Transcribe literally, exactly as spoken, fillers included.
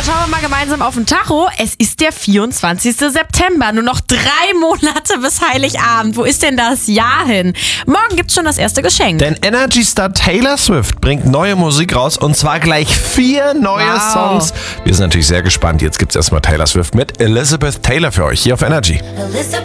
schauen wir mal gemeinsam auf den Tacho. Es ist der vierundzwanzigster September. Nur noch drei Monate bis Heiligabend. Wo ist denn das Jahr hin? Morgen gibt's schon das erste Geschenk. Denn Energy-Star Taylor Swift bringt neue Musik raus und zwar gleich vier neue Wow. Songs. Wir sind natürlich sehr gespannt. Jetzt gibt's erstmal Taylor Swift mit Elizabeth Taylor für euch hier auf Energy. Elizabeth